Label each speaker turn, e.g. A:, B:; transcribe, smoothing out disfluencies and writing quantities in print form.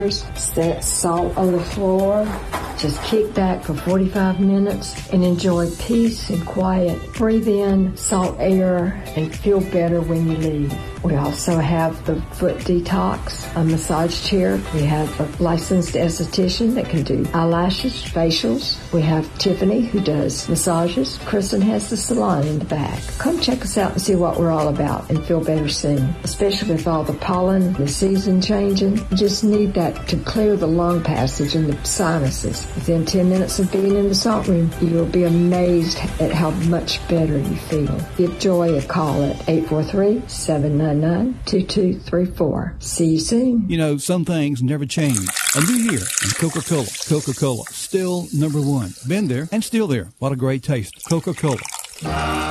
A: Set salt on the floor. Just kick back for 45 minutes and enjoy peace and quiet. Breathe in salt air and feel better when you leave. We also have the foot detox, a massage chair. We have a licensed esthetician that can do eyelashes, facials. We have Tiffany who does massages. Kristen has the salon in the back. Come check us out and see what we're all about and feel better soon. Especially with all the pollen, the season changing. You just need that to clear the lung passage and the sinuses. Within 10 minutes of being in the salt room, you'll be amazed at how much better you feel. Give Joy a call at 843-799-2234. See you soon.
B: You know, some things never change. A new year and Coca-Cola. Coca-Cola, still number one. Been there and still there. What a great taste. Coca-Cola.